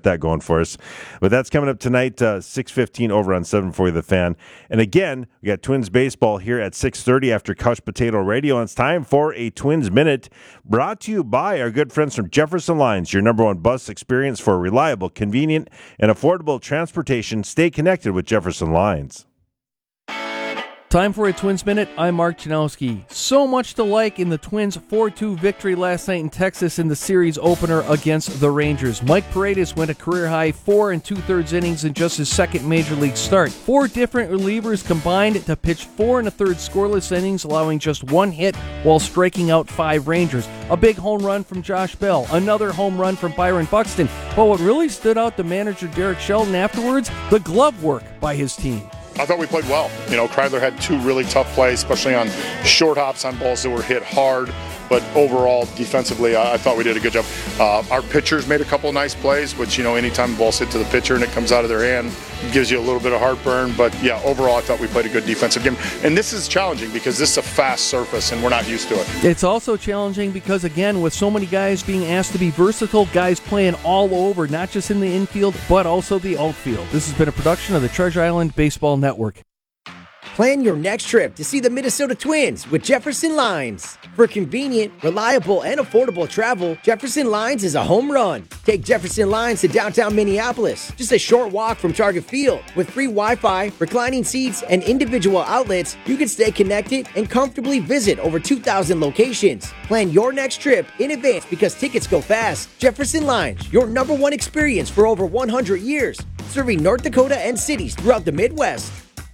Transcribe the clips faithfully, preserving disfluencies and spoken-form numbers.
that going for us. But that's coming up tonight, uh, six fifteen over on seven forty The Fan. And again, we got Twins baseball here at six thirty after Couch Potato Radio. And it's time for a Twins Minute, brought to you by our good friends from Jefferson Lines, your number one bus experience for reliable, convenient, and affordable transportation. Stay connected with Jefferson Lines. Time for a Twins Minute. I'm Mark Janowski. So much to like in the Twins' four two victory last night in Texas in the series opener against the Rangers. Mike Paredes went a career-high four and two-thirds innings in just his second major league start. Four different relievers combined to pitch four and a third scoreless innings, allowing just one hit while striking out five Rangers. A big home run from Josh Bell. Another home run from Byron Buxton. But what really stood out to manager Derek Shelton afterwards, the glove work by his team. I thought we played well. You know, Kreidler had two really tough plays, especially on short hops on balls that were hit hard. But overall, defensively, I, I thought we did a good job. Uh, our pitchers made a couple of nice plays, which, you know, anytime the ball's hit to the pitcher and it comes out of their hand, it gives you a little bit of heartburn. But, yeah, overall, I thought we played a good defensive game. And this is challenging because this is a fast surface and we're not used to it. It's also challenging because, again, with so many guys being asked to be versatile, guys playing all over, not just in the infield, but also the outfield. This has been a production of the Treasure Island Baseball Network. Plan your next trip to see the Minnesota Twins with Jefferson Lines. For convenient, reliable, and affordable travel, Jefferson Lines is a home run. Take Jefferson Lines to downtown Minneapolis, just a short walk from Target Field. With free Wi-Fi, reclining seats, and individual outlets, you can stay connected and comfortably visit over two thousand locations. Plan your next trip in advance because tickets go fast. Jefferson Lines, your number one experience for over one hundred years, serving North Dakota and cities throughout the Midwest.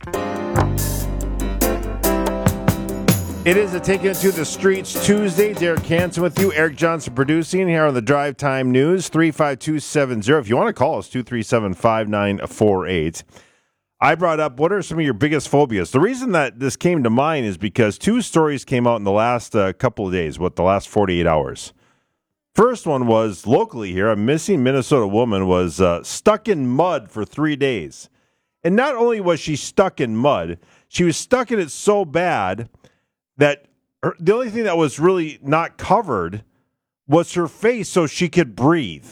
It is a Taking It to the Streets Tuesday. Derek Hansen with you. Eric Johnson producing here on the Drive Time News. three five two seven zero. If you want to call us, two three seven, five nine four eight. I brought up, what are some of your biggest phobias? The reason that this came to mind is because two stories came out in the last uh, couple of days, what, the last forty-eight hours. First one was locally here. A missing Minnesota woman was uh, stuck in mud for three days. And not only was she stuck in mud, she was stuck in it so bad that her, the only thing that was really not covered was her face so she could breathe.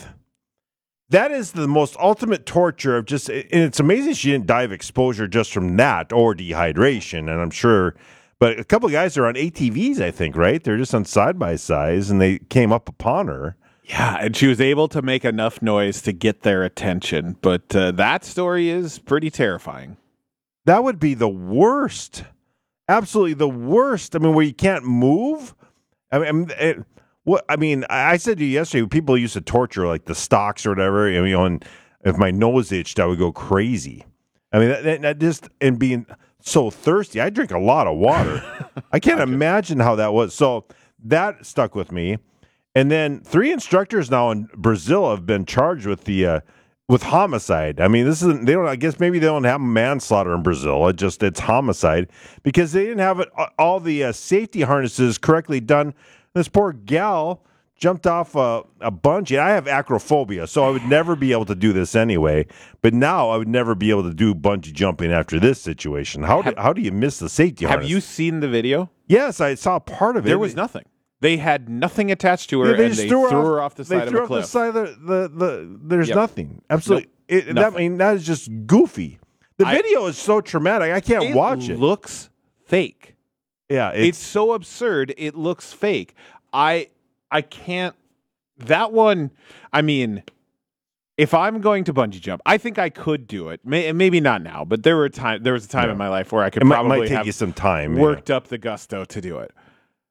That is the most ultimate torture of just, and it's amazing she didn't die of exposure just from that or dehydration, and I'm sure, but a couple of guys are on A T Vs, I think, right? They're just on side-by-sides, and they came up upon her. Yeah, and she was able to make enough noise to get their attention, but uh, that story is pretty terrifying. That would be the worst. Absolutely the worst. I mean, where you can't move. I mean, it, what I mean, I said to you yesterday, people used to torture like the stocks or whatever. You know, and if my nose itched, I would go crazy. I mean, that, that, that just and being so thirsty, I drink a lot of water. I can't imagine how that was. So that stuck with me. And then three instructors now in Brazil have been charged with the. Uh, With homicide. I mean, this isn't, they don't, I guess maybe they don't have manslaughter in Brazil. It just, it's homicide because they didn't have it, all the uh, safety harnesses correctly done. This poor gal jumped off a, a bungee. I have acrophobia, so I would never be able to do this anyway. But now I would never be able to do bungee jumping after this situation. How do, how do you miss the safety harness? Have you seen the video? Yes, I saw part of it. There was nothing. They had nothing attached to her, yeah, they and they threw, threw her, her off the side of a cliff. They threw cliff. off the side of the, the, the there's yep. nothing. Absolutely. Nope. It, that, I mean, that is just goofy. The I, video is so traumatic. I can't it watch it. It looks fake. Yeah. It's, it's so absurd. It looks fake. I I can't. That one, I mean, if I'm going to bungee jump, I think I could do it. May, maybe not now, but there were a time. There was a time yeah. in my life where I could it probably might, might take have you some time, worked yeah. up the gusto to do it.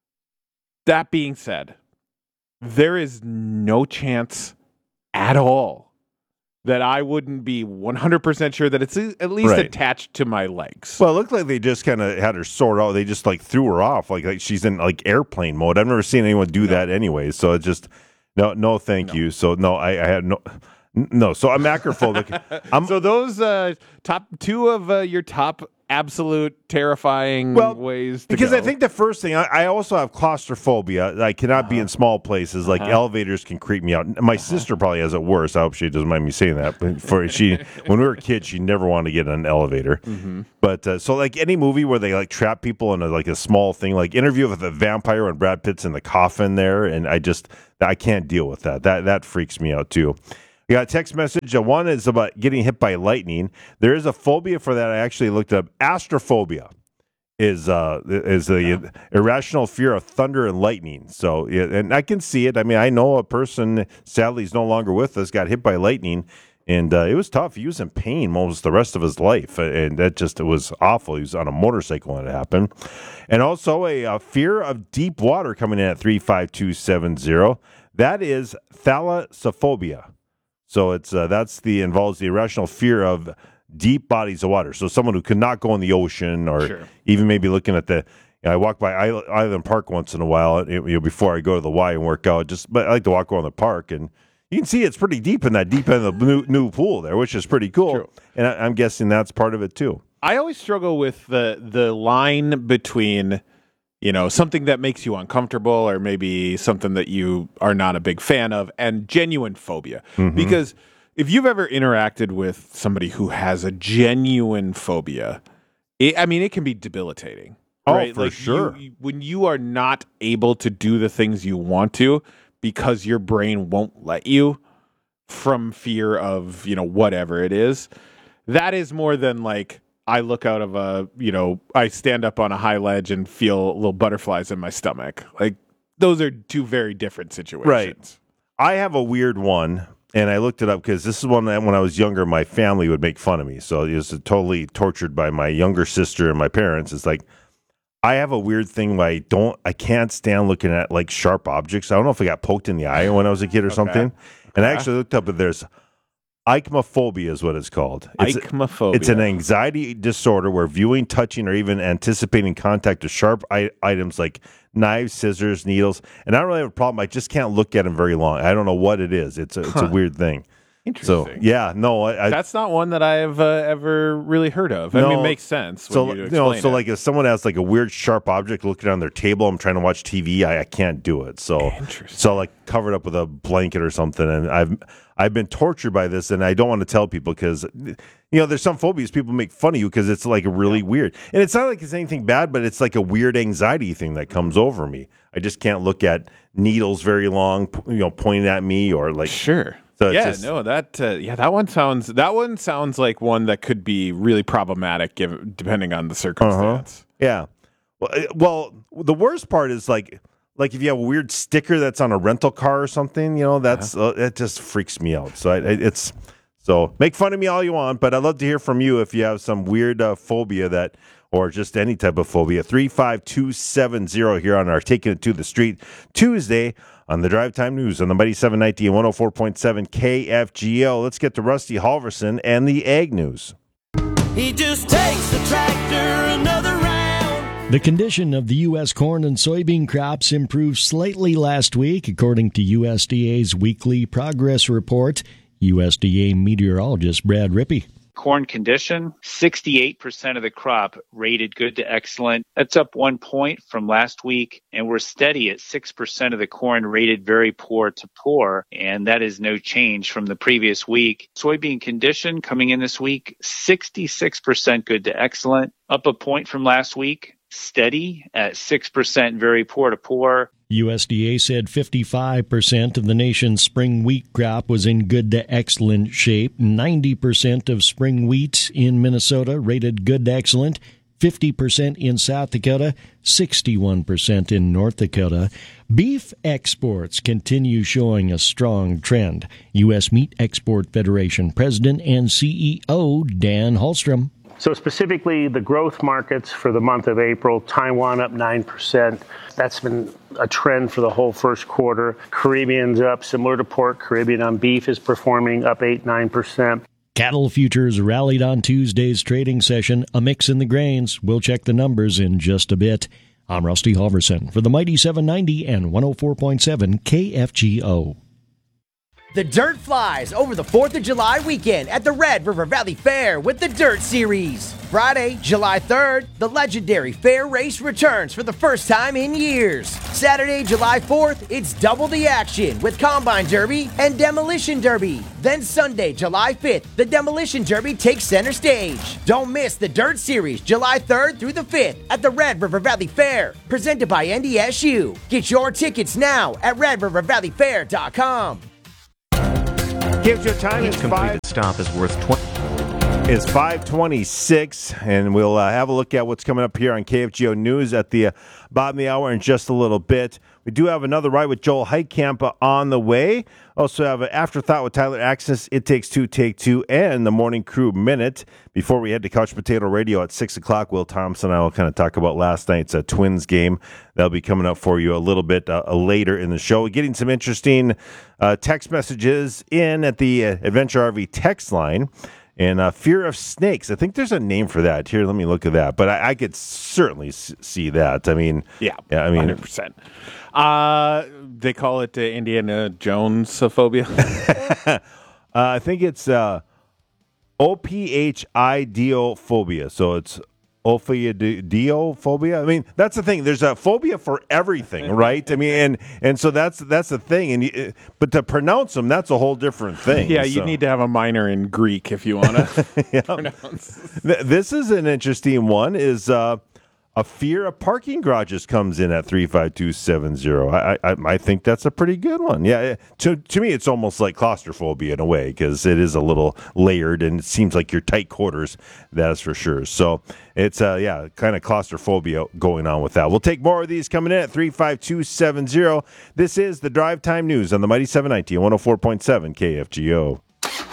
That being said, there is no chance at all that I wouldn't be one hundred percent sure that it's at least right. attached to my legs. Well, it looked like they just kind of had her sort out. They just like threw her off, like, like she's in like airplane mode. I've never seen anyone do no. that anyway. So it just no, no, thank no. you. So no, I, I had no, no. So I'm acrophobic. I'm, so those uh, top two of uh, your top absolute terrifying well, ways to because go. I think the first thing I, I also have claustrophobia. I cannot uh-huh. be in small places. Like uh-huh. elevators can creep me out. My uh-huh. sister probably has it worse. I hope she doesn't mind me saying that. But for she, when we were kids, she never wanted to get in an elevator. Mm-hmm. But uh, so like any movie where they like trap people in a, like a small thing, like Interview with a Vampire when Brad Pitt's in the coffin there, and I just I can't deal with that. That that freaks me out too. You got a text message. Uh, one is about getting hit by lightning. There is a phobia for that. I actually looked up. Astrophobia is uh, is the yeah. irrational fear of thunder and lightning. So, yeah, and I can see it. I mean, I know a person, sadly, is no longer with us, got hit by lightning, and uh, it was tough. He was in pain most the rest of his life, and that just it was awful. He was on a motorcycle when it happened. And also a, a fear of deep water coming in at three five two seven zero. That is thalassophobia. So it's uh, that's the involves the irrational fear of deep bodies of water. So someone who cannot go in the ocean, or sure. even maybe looking at the. You know, I walk by Island Park once in a while, you know, before I go to the Y and work out. Just, but I like to walk around the park, and you can see it's pretty deep in that deep end of the new, new pool there, which is pretty cool. True. And I, I'm guessing that's part of it too. I always struggle with the the line between, you know, something that makes you uncomfortable or maybe something that you are not a big fan of and genuine phobia. Mm-hmm. Because if you've ever interacted with somebody who has a genuine phobia, it, I mean, it can be debilitating. Oh, right? for like sure. You, when you are not able to do the things you want to because your brain won't let you from fear of, you know, whatever it is, that is more than like, I look out of a, you know, I stand up on a high ledge and feel little butterflies in my stomach. Like, those are two very different situations. Right. I have a weird one, and I looked it up because this is one that when I was younger, my family would make fun of me. So it was totally tortured by my younger sister and my parents. It's like, I have a weird thing where I don't, I can't stand looking at like sharp objects. I don't know if I got poked in the eye when I was a kid or okay. something. And I actually looked up that there's Ichmophobia is what it's called. It's, Ichmophobia. It's an anxiety disorder where viewing, touching, or even anticipating contact with sharp I- items like knives, scissors, needles. And I don't really have a problem. I just can't look at them very long. I don't know what it is. It's a, it's huh. a weird thing. Interesting. So, yeah, no. I, I, That's not one that I have uh, ever really heard of. I no, mean, it makes sense. When so, you, you know, so it. like if someone has like a weird sharp object looking on their table, I'm trying to watch T V, I, I can't do it. So, so like covered up with a blanket or something. And I've I've been tortured by this, and I don't want to tell people because, you know, there's some phobias people make fun of you because it's like really yeah. weird. And it's not like it's anything bad, but it's like a weird anxiety thing that comes over me. I just can't look at needles very long, you know, pointing at me or like. Sure. So yeah, just, no, that uh, yeah, that one sounds that one sounds like one that could be really problematic, given, depending on the circumstance. Uh-huh. Yeah. Well, well, the worst part is like, like if you have a weird sticker that's on a rental car or something, you know, that's uh-huh. uh, it just freaks me out. So I, I, it's so make fun of me all you want, but I'd love to hear from you if you have some weird uh, phobia that, or just any type of phobia. Three five two seven zero here on our Taking It to the Street Tuesday. On the Drive Time News on the Mighty seven ninety and one oh four point seven K F G O. Let's get to Rusty Halverson and the Ag News. He just takes the tractor another round. The condition of the U S corn and soybean crops improved slightly last week, according to U S D A's weekly progress report. U S D A meteorologist Brad Rippey. Corn condition, sixty-eight percent of the crop rated good to excellent. That's up one point from last week, and we're steady at six percent of the corn rated very poor to poor, and that is no change from the previous week. Soybean condition coming in this week, sixty-six percent good to excellent, up a point from last week, steady at six percent very poor to poor. U S D A said fifty-five percent of the nation's spring wheat crop was in good to excellent shape. ninety percent of spring wheat in Minnesota rated good to excellent. fifty percent in South Dakota, sixty-one percent in North Dakota. Beef exports continue showing a strong trend. U S Meat Export Federation President and C E O Dan Hallstrom. So specifically, the growth markets for the month of April, Taiwan up nine percent. That's been a trend for the whole first quarter. Caribbean's up, similar to pork. Caribbean on beef is performing up eight, nine percent. Cattle futures rallied on Tuesday's trading session, a mix in the grains. We'll check the numbers in just a bit. I'm Rusty Halverson for the Mighty seven ninety and one oh four point seven K F G O. The Dirt flies over the fourth of July weekend at the Red River Valley Fair with the Dirt Series. Friday, July third, the legendary fair race returns for the first time in years. Saturday, July fourth, it's double the action with Combine Derby and Demolition Derby. Then Sunday, July fifth, the Demolition Derby takes center stage. Don't miss the Dirt Series, July third through the fifth at the Red River Valley Fair, presented by N D S U. Get your tickets now at red river valley fair dot com. K F G O time is completed five. Stop is worth twenty. It's five twenty-six, and we'll uh, have a look at what's coming up here on K F G O News at the uh, bottom of the hour in just a little bit. We do have another ride with Joel Heitkamp on the way. Also have an Afterthought with Tyler Axis, It Takes Two, Take Two, and the Morning Crew Minute. Before we head to Couch Potato Radio at six o'clock, Will Thompson and I will kind of talk about last night's uh, Twins game. That'll be coming up for you a little bit uh, later in the show. Getting some interesting uh, text messages in at the uh, Adventure R V text line. And uh, fear of snakes. I think there's a name for that. Here, let me look at that. But I, I could certainly s- see that. I mean, yeah, yeah I mean, one hundred percent. Uh, they call it uh, Indiana Jones-phobia. uh, I think it's uh, O P H I D O phobia. So it's ophidiophobia. I mean, that's the thing. There's a phobia for everything, right? I mean, and and so that's that's the thing. And you, but to pronounce them, that's a whole different thing. Yeah, so. you need to have a minor in Greek if you want to yeah. pronounce. This is an interesting one. Is uh, a fear of parking garages comes in at three five two seven zero. I, I I think that's a pretty good one. Yeah, to to me, it's almost like claustrophobia in a way because it is a little layered and it seems like you're tight quarters. That's for sure. So it's uh yeah, kind of claustrophobia going on with that. We'll take more of these coming in at three five two seven zero. This is the Drive Time News on the Mighty seven ninety and one oh four point seven K F G O.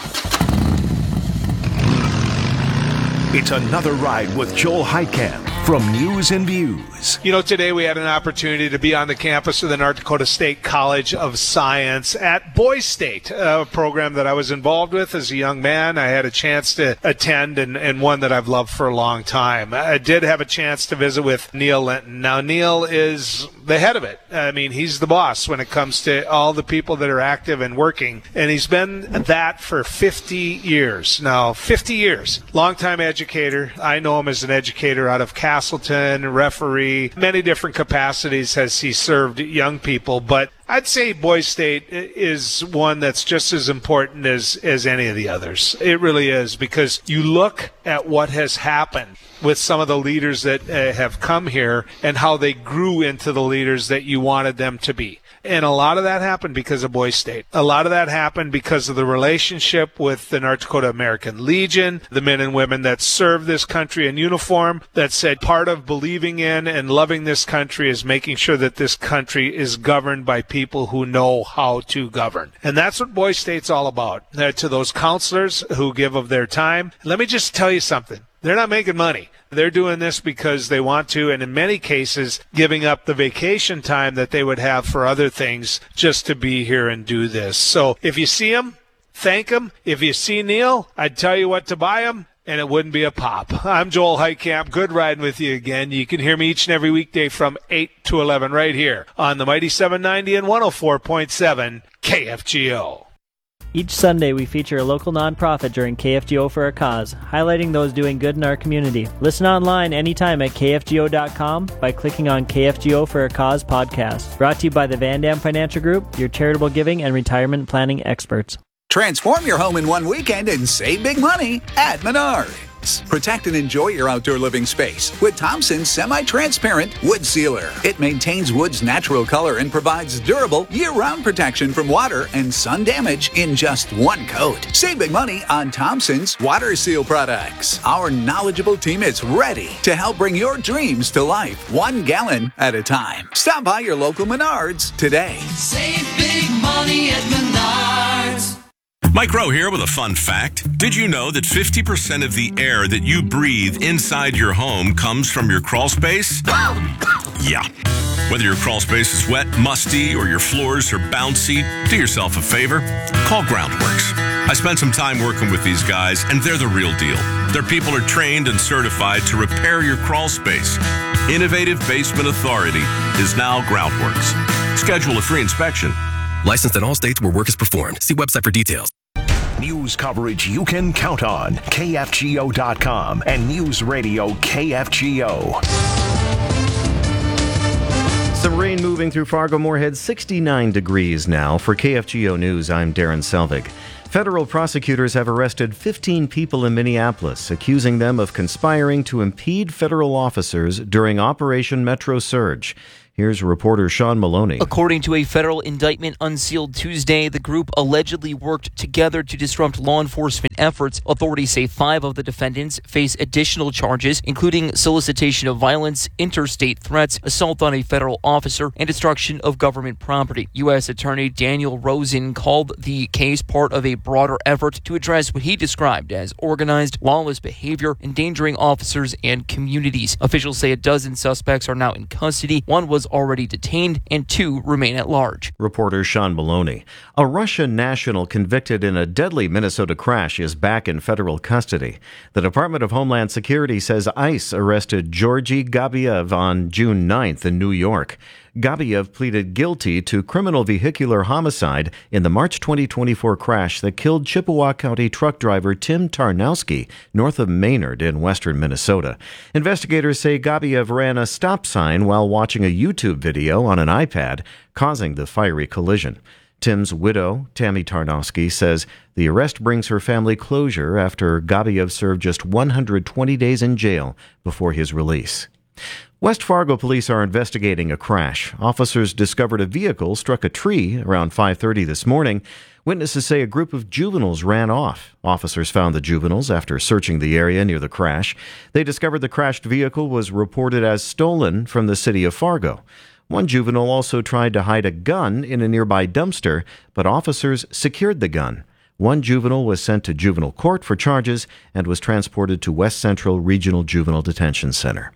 It's another ride with Joel Heitkamp from News and Views. You know, today we had an opportunity to be on the campus of the North Dakota State College of Science at Boys State, a program that I was involved with as a young man. I had a chance to attend and, and one that I've loved for a long time. I did have a chance to visit with Neil Linton. Now, Neil is the head of it. I mean, he's the boss when it comes to all the people that are active and working, and he's been that for fifty years. Now, fifty years. Longtime educator. I know him as an educator out of Castleton, referee, many different capacities has he served young people, but I'd say Boys State is one that's just as important as, as any of the others. It really is, because you look at what has happened with some of the leaders that uh, have come here and how they grew into the leaders that you wanted them to be. And a lot of that happened because of Boys State. A lot of that happened because of the relationship with the North Dakota American Legion, the men and women that serve this country in uniform, that said part of believing in and loving this country is making sure that this country is governed by people who know how to govern. And that's what Boys State's all about. Uh, to those counselors who give of their time, let me just tell you something. They're not making money. They're doing this because they want to, and in many cases, giving up the vacation time that they would have for other things just to be here and do this. So if you see them, thank them. If you see Neil, I'd tell you what to buy them, and it wouldn't be a pop. I'm Joel Heitkamp. Good riding with you again. You can hear me each and every weekday from eight to eleven right here on the Mighty seven ninety and one oh four point seven K F G O. Each Sunday, we feature a local nonprofit during K F G O for a Cause, highlighting those doing good in our community. Listen online anytime at K F G O dot com by clicking on K F G O for a Cause podcast. Brought to you by the Van Dam Financial Group, your charitable giving and retirement planning experts. Transform your home in one weekend and save big money at Menards. Protect and enjoy your outdoor living space with Thompson's semi-transparent wood sealer. It maintains wood's natural color and provides durable year-round protection from water and sun damage in just one coat. Save big money on Thompson's water seal products. Our knowledgeable team is ready to help bring your dreams to life, one gallon at a time. Stop by your local Menards today. Save big money at Menards. Mike Rowe here with a fun fact. Did you know that fifty percent of the air that you breathe inside your home comes from your crawl space? Yeah. Whether your crawl space is wet, musty, or your floors are bouncy, do yourself a favor. Call Groundworks. I spent some time working with these guys, and they're the real deal. Their people are trained and certified to repair your crawl space. Innovative Basement Authority is now Groundworks. Schedule a free inspection. Licensed in all states where work is performed. See website for details. News coverage you can count on. K F G O dot com and News Radio K F G O. Some rain moving through Fargo-Moorhead, sixty-nine degrees now. For K F G O News, I'm Darren Selvig. Federal prosecutors have arrested fifteen people in Minneapolis, accusing them of conspiring to impede federal officers during Operation Metro Surge. Here's reporter Sean Maloney. According to a federal indictment unsealed Tuesday, the group allegedly worked together to disrupt law enforcement efforts. Authorities say five of the defendants face additional charges, including solicitation of violence, interstate threats, assault on a federal officer, and destruction of government property. U S Attorney Daniel Rosen called the case part of a broader effort to address what he described as organized, lawless behavior, endangering officers and communities. Officials say a dozen suspects are now in custody. One was already detained, and two remain at large. Reporter Sean Maloney. A Russian national convicted in a deadly Minnesota crash is back in federal custody. The Department of Homeland Security says ICE arrested Georgy Gabiev on June ninth in New York. Gabiev pleaded guilty to criminal vehicular homicide in the March twenty twenty-four crash that killed Chippewa County truck driver Tim Tarnowski north of Maynard in western Minnesota. Investigators say Gabiev ran a stop sign while watching a YouTube video on an iPad, causing the fiery collision. Tim's widow, Tammy Tarnowski, says the arrest brings her family closure after Gabiev served just one hundred twenty days in jail before his release. West Fargo police are investigating a crash. Officers discovered a vehicle struck a tree around five thirty this morning. Witnesses say a group of juveniles ran off. Officers found the juveniles after searching the area near the crash. They discovered the crashed vehicle was reported as stolen from the city of Fargo. One juvenile also tried to hide a gun in a nearby dumpster, but officers secured the gun. One juvenile was sent to juvenile court for charges and was transported to West Central Regional Juvenile Detention Center.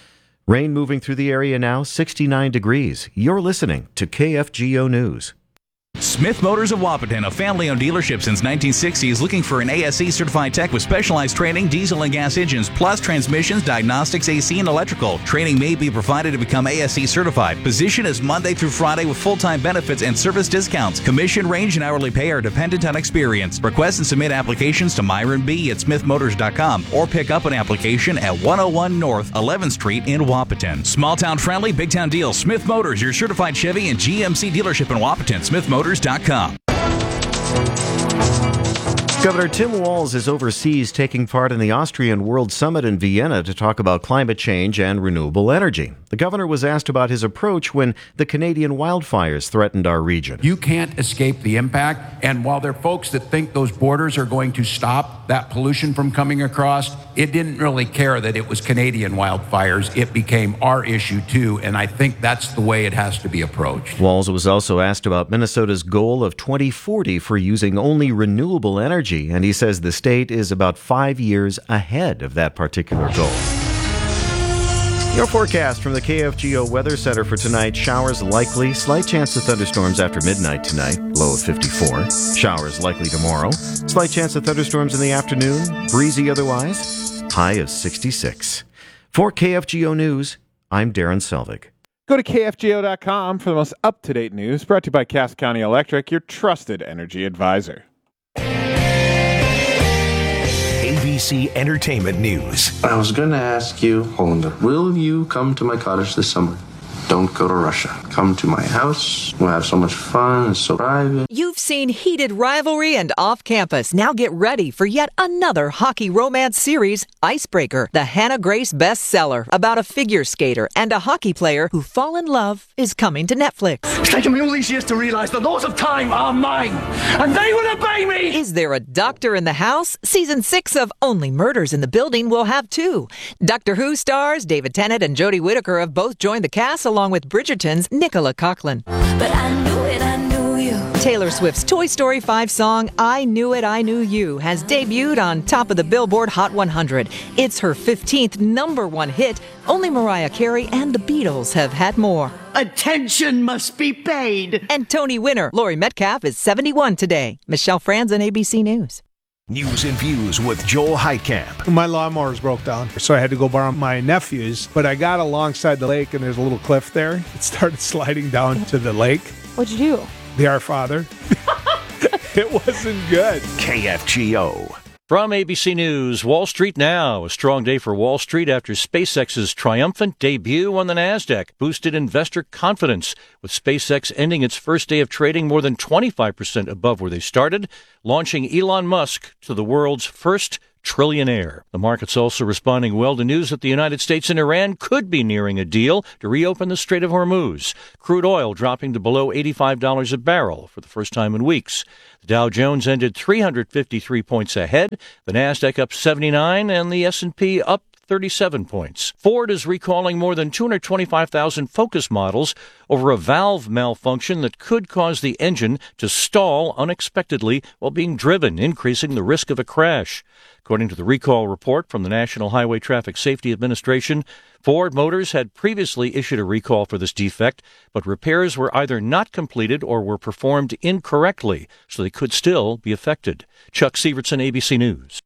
Rain moving through the area now, sixty-nine degrees. You're listening to K F G O News. Smith Motors of Wapaton, a family-owned dealership since nineteen sixty, is looking for an A S E-certified tech with specialized training, diesel and gas engines, plus transmissions, diagnostics, A C, and electrical. Training may be provided to become A S E-certified. Position is Monday through Friday with full-time benefits and service discounts. Commission range and hourly pay are dependent on experience. Request and submit applications to Myron B. at smith motors dot com or pick up an application at one oh one North eleventh Street in Wapaton. Small-town friendly, big-town deals. Smith Motors, your certified Chevy and G M C dealership in Wapaton. smith motors dot com. Governor Tim Walz is overseas taking part in the Austrian World Summit in Vienna to talk about climate change and renewable energy. The governor was asked about his approach when the Canadian wildfires threatened our region. You can't escape the impact, and while there are folks that think those borders are going to stop that pollution from coming across, it didn't really care that it was Canadian wildfires. It became our issue too, and I think that's the way it has to be approached. Walz was also asked about Minnesota's goal of twenty forty for using only renewable energy, and he says the state is about five years ahead of that particular goal. Your forecast from the K F G O Weather Center for tonight. Showers likely. Slight chance of thunderstorms after midnight tonight. Low of fifty-four. Showers likely tomorrow. Slight chance of thunderstorms in the afternoon. Breezy otherwise. High of sixty-six. For K F G O News, I'm Darren Selvig. Go to K F G O dot com for the most up-to-date news. Brought to you by Cass County Electric, your trusted energy advisor. A B C Entertainment News. I was going to ask you, Hollander, will you come to my cottage this summer? Don't go to Russia. Come to my house. We'll have so much fun. It's so private. You've seen heated rivalry and off-campus. Now get ready for yet another hockey romance series, Icebreaker, the Hannah Grace bestseller about a figure skater and a hockey player who fall in love, is coming to Netflix. It's taken me all these years to realize the laws of time are mine, and they will obey me! Is there a doctor in the house? Season six of Only Murders in the Building will have two. Doctor Who stars David Tennant and Jodie Whittaker have both joined the cast, along with Bridgerton's Nicola Coughlan. But I knew it, I knew you. Taylor Swift's Toy Story five song, I Knew It, I Knew You, has debuted on top of the Billboard Hot one hundred. It's her fifteenth number one hit. Only Mariah Carey and the Beatles have had more. Attention must be paid. And Tony winner Laurie Metcalf is seventy-one today. Michelle Franzen, A B C News. News and Views with Joel Heitkamp. My lawnmowers broke down, so I had to go borrow my nephew's. But I got alongside the lake, and there's a little cliff there. It started sliding down to the lake. What'd you do? The Our Father. It wasn't good. K F G O. From A B C News, Wall Street now. A strong day for Wall Street after SpaceX's triumphant debut on the NASDAQ boosted investor confidence, with SpaceX ending its first day of trading more than twenty-five percent above where they started, launching Elon Musk to the world's first trillionaire. The market's also responding well to news that the United States and Iran could be nearing a deal to reopen the Strait of Hormuz. Crude oil dropping to below eighty-five dollars a barrel for the first time in weeks. The Dow Jones ended three hundred fifty-three points ahead, the Nasdaq up seventy-nine, and the S and P up thirty-seven points. Ford is recalling more than two hundred twenty-five thousand Focus models over a valve malfunction that could cause the engine to stall unexpectedly while being driven, increasing the risk of a crash. According to the recall report from the National Highway Traffic Safety Administration, Ford Motors had previously issued a recall for this defect, but repairs were either not completed or were performed incorrectly, so they could still be affected. Chuck Sievertson, A B C News.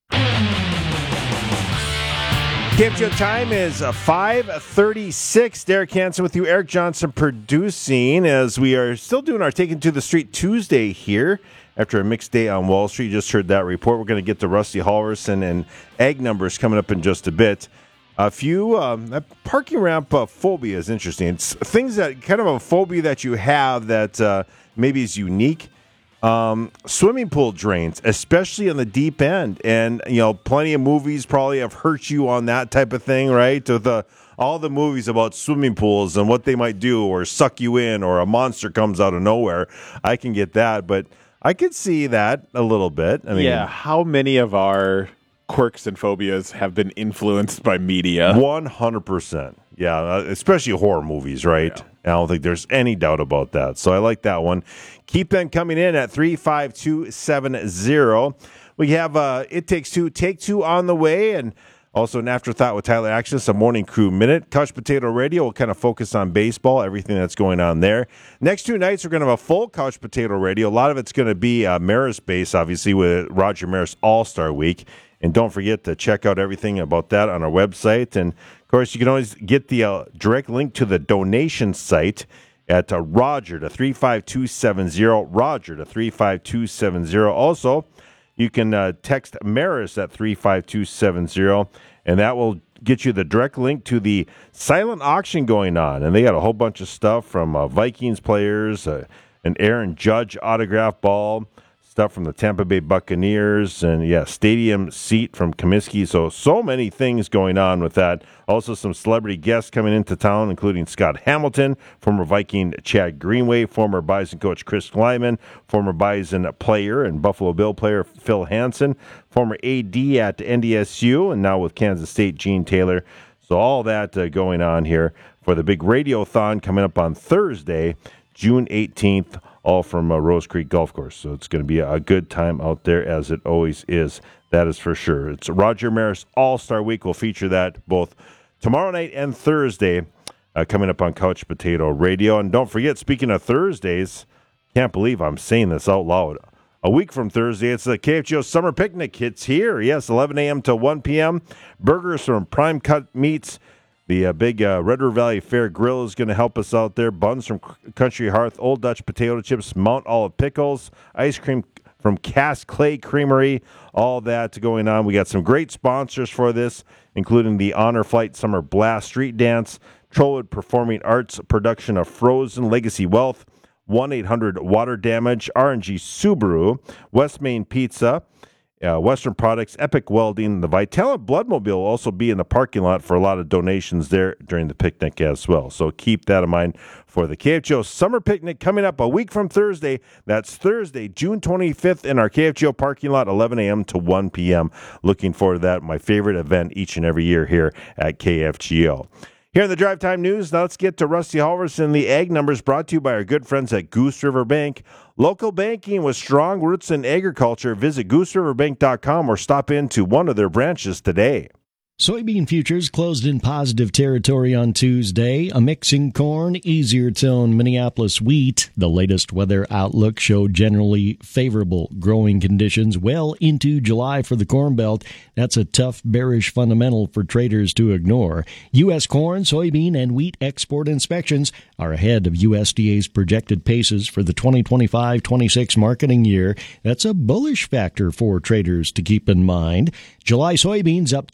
K F G O time is uh, five thirty-six. Derek Hansen with you, Eric Johnson producing, as we are still doing our Taking to the Street Tuesday here after a mixed day on Wall Street. You just heard that report. We're going to get to Rusty Halverson and egg numbers coming up in just a bit. A few, um, that parking ramp uh, phobia is interesting. It's things that, kind of a phobia that you have that uh, maybe is unique. Um, swimming pool drains, especially on the deep end. And, you know, plenty of movies probably have hurt you on that type of thing, right? With the, all the movies about swimming pools and what they might do or suck you in or a monster comes out of nowhere. I can get that, but I could see that a little bit. I mean, yeah, how many of our quirks and phobias have been influenced by media? one hundred percent. Yeah, especially horror movies, right? Yeah. I don't think there's any doubt about that. So I like that one. Keep them coming in at three five two seven zero. We have uh, It Takes Two, Take Two on the way, and also an afterthought with Tyler Axis, a Morning Crew Minute. Couch Potato Radio will kind of focus on baseball, everything that's going on there. Next two nights, we're going to have a full Couch Potato Radio. A lot of it's going to be uh, Maris-based, obviously, with Roger Maris All-Star Week. And don't forget to check out everything about that on our website. And, of course, you can always get the uh, direct link to the donation site at uh, Roger to three five two seven zero, Roger to three five two seven zero. Also, you can uh, text Maris at three five two seven zero, and that will get you the direct link to the silent auction going on. And they got a whole bunch of stuff from uh, Vikings players, uh, an Aaron Judge autograph ball, stuff from the Tampa Bay Buccaneers, and, yeah, stadium seat from Comiskey. So, so many things going on with that. Also, some celebrity guests coming into town, including Scott Hamilton, former Viking Chad Greenway, former Bison coach Chris Kleiman, former Bison player and Buffalo Bill player Phil Hansen, former A D at N D S U, and now with Kansas State, Gene Taylor. So, all that uh, going on here for the big Radiothon coming up on Thursday, June eighteenth. All from uh, Rose Creek Golf Course. So it's going to be a good time out there, as it always is. That is for sure. It's Roger Maris All-Star Week. We'll feature that both tomorrow night and Thursday uh, coming up on Couch Potato Radio. And don't forget, speaking of Thursdays, can't believe I'm saying this out loud. A week from Thursday, it's the K F G O Summer Picnic. It's here. Yes, eleven a.m. to one p.m. Burgers from Prime Cut Meats. The uh, big uh, Red River Valley Fair Grill is going to help us out there. Buns from Country Hearth, Old Dutch Potato Chips, Mount Olive Pickles, ice cream from Cass Clay Creamery, all that going on. We got some great sponsors for this, including the Honor Flight Summer Blast Street Dance, Trollwood Performing Arts production of Frozen, Legacy Wealth, one eight hundred Water Damage, R and G Subaru, West Main Pizza, Uh, Western Products, Epic Welding. The Vitalant Bloodmobile will also be in the parking lot for a lot of donations there during the picnic as well. So keep that in mind for the K F G O Summer Picnic coming up a week from Thursday. That's Thursday, June twenty-fifth in our K F G O parking lot, eleven a.m. to one p.m. Looking forward to that. My favorite event each and every year here at K F G O. Here in the Drive Time News, now let's get to Rusty Halverson. The Ag Numbers brought to you by our good friends at Goose River Bank. Local banking with strong roots in agriculture. Visit goose river bank dot com or stop into one of their branches today. Soybean futures closed in positive territory on Tuesday. A mixing corn, easier tone Minneapolis wheat. The latest weather outlook showed generally favorable growing conditions well into July for the Corn Belt. That's a tough bearish fundamental for traders to ignore. U S corn, soybean, and wheat export inspections are ahead of U S D A's projected paces for the twenty twenty-five twenty-six marketing year. That's a bullish factor for traders to keep in mind. July soybeans up ten and three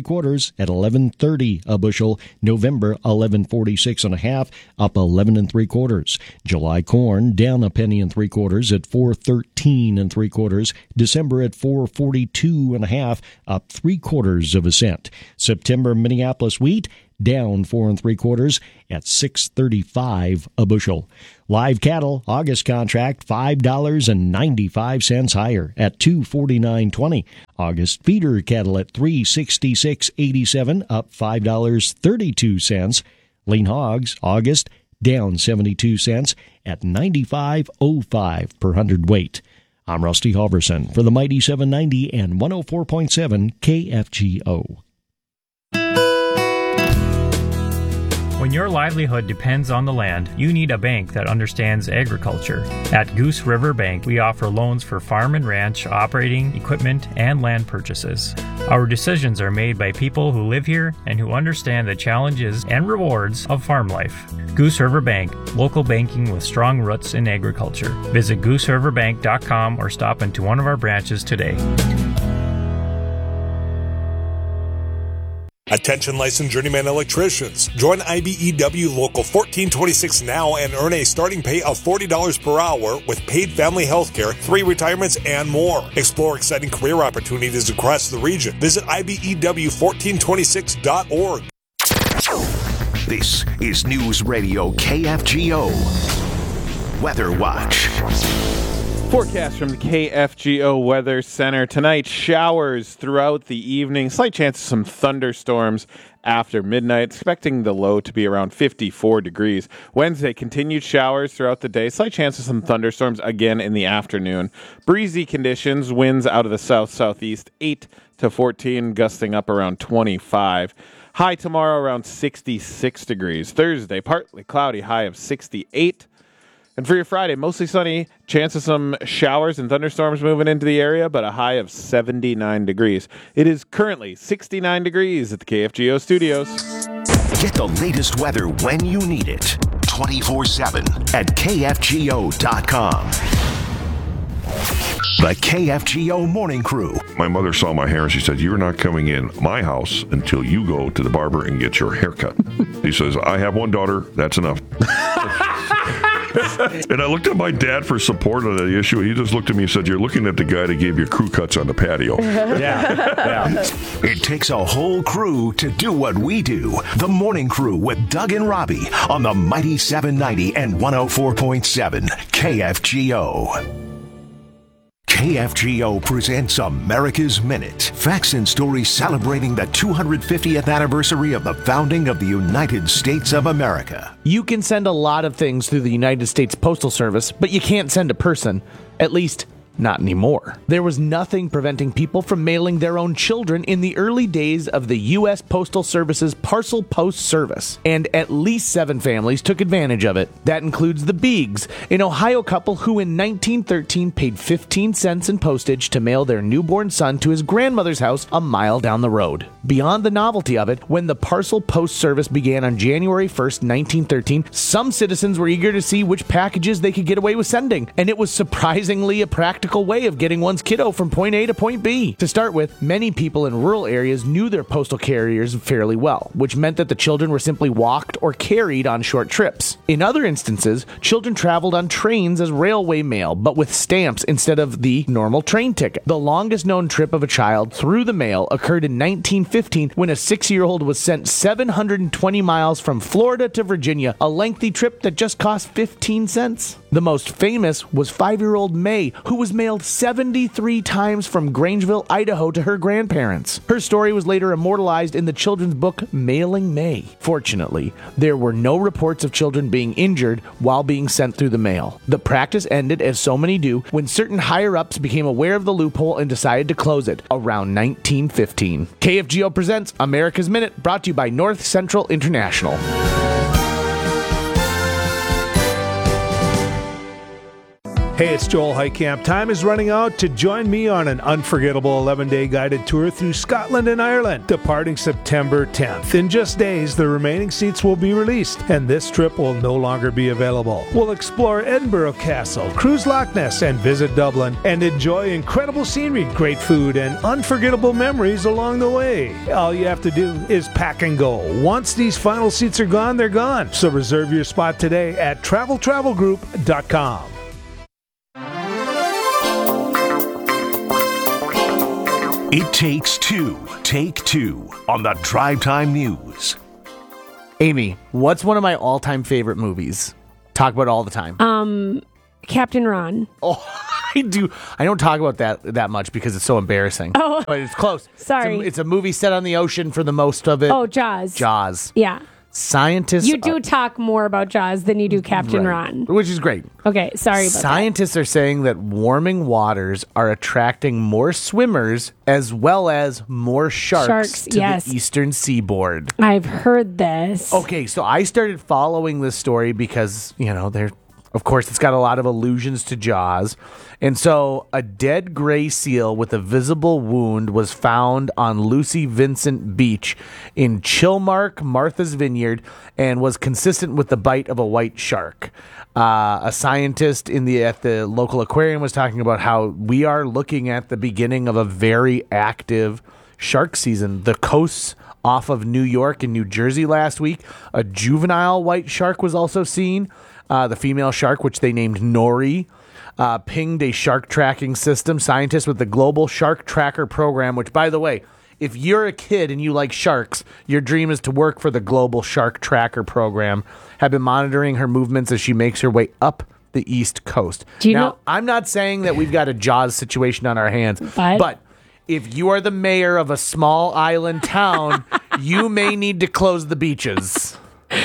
quarters at eleven thirty a bushel. November eleven forty-six and a half, up eleven and three quarters. July corn down a penny and three quarters at four thirteen and three quarters. December at four forty-two and a half, up three quarters of a cent. September Minneapolis wheat down four and three quarters at six thirty-five a bushel. Live cattle August contract five dollars and ninety-five cents higher at two forty-nine twenty. August feeder cattle at three sixty-six eighty-seven, up five dollars and thirty-two cents. Lean hogs August down seventy-two cents at ninety-five oh five per hundredweight. I'm Rusty Halverson for the Mighty seven ninety and one oh four point seven K F G O. When your livelihood depends on the land, you need a bank that understands agriculture. At Goose River Bank, we offer loans for farm and ranch, operating, equipment, and land purchases. Our decisions are made by people who live here and who understand the challenges and rewards of farm life. Goose River Bank, local banking with strong roots in agriculture. Visit goose river bank dot com or stop into one of our branches today. Attention licensed journeyman electricians. Join I B E W Local fourteen twenty-six now and earn a starting pay of forty dollars per hour with paid family health care, three retirements, and more. Explore exciting career opportunities across the region. Visit I B E W fourteen twenty-six dot org. This is News Radio K F G O. Weather Watch. Forecast from the K F G O Weather Center. Tonight, showers throughout the evening. Slight chance of some thunderstorms after midnight. Expecting the low to be around fifty-four degrees. Wednesday, continued showers throughout the day. Slight chance of some thunderstorms again in the afternoon. Breezy conditions. Winds out of the south-southeast, eight to fourteen, gusting up around twenty-five. High tomorrow around sixty-six degrees. Thursday, partly cloudy, high of sixty-eight. And for your Friday, mostly sunny, chance of some showers and thunderstorms moving into the area, but a high of seventy-nine degrees. It is currently sixty-nine degrees at the K F G O studios. Get the latest weather when you need it, twenty-four seven at K F G O dot com. The K F G O Morning Crew. My mother saw my hair and she said, "You're not coming in my house until you go to the barber and get your hair cut." He says, "I have one daughter. That's enough." And I looked at my dad for support on the issue. He just looked at me and said, "You're looking at the guy that gave you crew cuts on the patio." Yeah, yeah. It takes a whole crew to do what we do. The Morning Crew with Doug and Robbie on the Mighty seven ninety and one oh four point seven K F G O. K F G O presents America's Minute. Facts and stories celebrating the two hundred fiftieth anniversary of the founding of the United States of America. You can send a lot of things through the United States Postal Service, but you can't send a person. At least, not anymore. There was nothing preventing people from mailing their own children in the early days of the U S Postal Service's Parcel Post Service, and at least seven families took advantage of it. That includes the Beegs, an Ohio couple who in nineteen thirteen paid fifteen cents in postage to mail their newborn son to his grandmother's house a mile down the road. Beyond the novelty of it, when the Parcel Post Service began on January first, nineteen thirteen, some citizens were eager to see which packages they could get away with sending, and it was surprisingly a practical way of getting one's kiddo from point A to point B. To start with, many people in rural areas knew their postal carriers fairly well, which meant that the children were simply walked or carried on short trips. In other instances, children traveled on trains as railway mail, but with stamps instead of the normal train ticket. The longest known trip of a child through the mail occurred in nineteen fifteen when a six-year-old was sent seven hundred twenty miles from Florida to Virginia, a lengthy trip that just cost fifteen cents. The most famous was five-year-old May, who was mailed seventy-three times from Grangeville, Idaho to her grandparents. Her story was later immortalized in the children's book Mailing May. Fortunately, there were no reports of children being injured while being sent through the mail. The practice ended, as so many do, when certain higher-ups became aware of the loophole and decided to close it around nineteen fifteen. K F G O presents America's Minute, brought to you by North Central International. Hey, it's Joel Heitkamp. Time is running out to join me on an unforgettable eleven-day guided tour through Scotland and Ireland, departing September tenth. In just days, the remaining seats will be released, and this trip will no longer be available. We'll explore Edinburgh Castle, cruise Loch Ness, and visit Dublin, and enjoy incredible scenery, great food, and unforgettable memories along the way. All you have to do is pack and go. Once these final seats are gone, they're gone. So reserve your spot today at travel travel group dot com. It takes two. Take two on the Drive Time News. Amy, what's one of my all-time favorite movies? Talk about it all the time. Um, Captain Ron. Oh, I do. I don't talk about that that much because it's so embarrassing. Oh, but it's close. Sorry. It's a, it's a movie set on the ocean for the most of it. Oh, Jaws. Jaws. Yeah. Scientists. You do are, talk more about Jaws than you do Captain right, Ron. which is great. Okay, sorry about Scientists that. are saying that warming waters are attracting more swimmers as well as more sharks, Sharks, to yes. the eastern seaboard. I've heard this. Okay, so I started following this story because, you know, they're of course, it's got a lot of allusions to Jaws. And so a dead gray seal with a visible wound was found on Lucy Vincent Beach in Chilmark, Martha's Vineyard, and was consistent with the bite of a white shark. Uh, a scientist in the at the local aquarium was talking about how we are looking at the beginning of a very active shark season. The coasts off of New York and New Jersey last week, a juvenile white shark was also seen. Uh, the female shark, which they named Nori, uh, pinged a shark tracking system. Scientists with the Global Shark Tracker Program, which, by the way, if you're a kid and you like sharks, your dream is to work for the Global Shark Tracker Program, have been monitoring her movements as she makes her way up the East Coast. Do you now, know- I'm not saying that we've got a Jaws situation on our hands, But- but if you are the mayor of a small island town, you may need to close the beaches.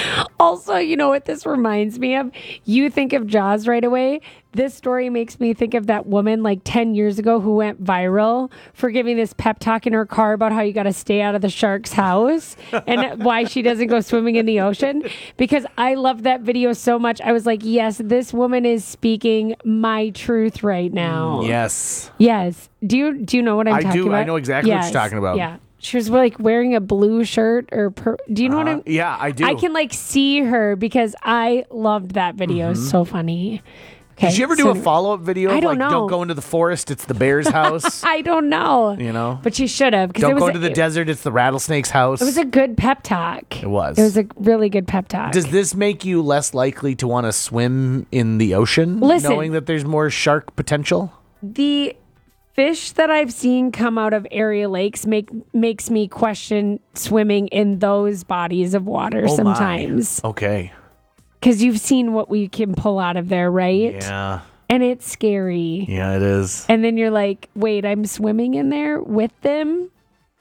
Also, you know what this reminds me of? You think of Jaws right away. This story makes me think of that woman like ten years ago who went viral for giving this pep talk in her car about how you got to stay out of the shark's house and why she doesn't go swimming in the ocean. Because I loved that video so much. I was like, yes, this woman is speaking my truth right now. Yes. Yes. Do you do you know what I'm I talking do. about? I know exactly what Yes. you're talking about. Yeah. She was like wearing a blue shirt or per- do you know what Uh, I'm yeah, I do. I can like see her because I loved that video. It's so funny. Okay, Did you ever do so- a follow-up video? I of, don't like, know. Don't go into the forest. It's the bear's house. I don't know. You know? But she should have. Don't it was go a, into the it, desert. It's the rattlesnake's house. It was a good pep talk. It was. It was a really good pep talk. Does this make you less likely to want to swim in the ocean, Listen. knowing that there's more shark potential? The fish that I've seen come out of area lakes make makes me question swimming in those bodies of water Oh, my. sometimes. Okay. Because you've seen what we can pull out of there, right? Yeah. And it's scary. Yeah, it is. And then you're like, wait, I'm swimming in there with them?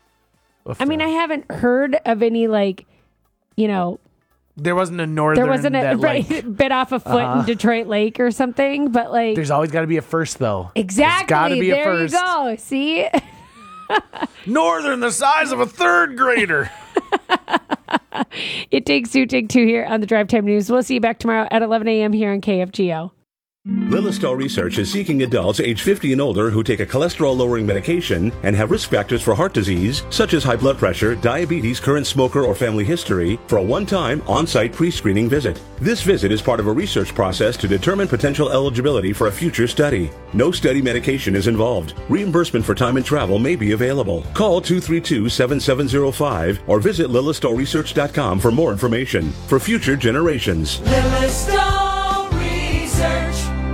I mean, I haven't heard of any, like, you know, There wasn't a northern. there wasn't a that, right, like, bit off a foot Uh-huh. in Detroit Lake or something, but like, there's always got to be a first, though. exactly. There's gotta be a there first. you go. See? Northern, the size of a third grader. It takes two, take two here on the Drive Time News. We'll see you back tomorrow at eleven a.m. here on K F G O. Lillistar Research is seeking adults age fifty and older who take a cholesterol-lowering medication and have risk factors for heart disease, such as high blood pressure, diabetes, current smoker, or family history, for a one-time on-site pre-screening visit. This visit is part of a research process to determine potential eligibility for a future study. No study medication is involved. Reimbursement for time and travel may be available. Call two three two, seven seven zero five or visit lillistar research dot com for more information. For future generations. Lillistar Research.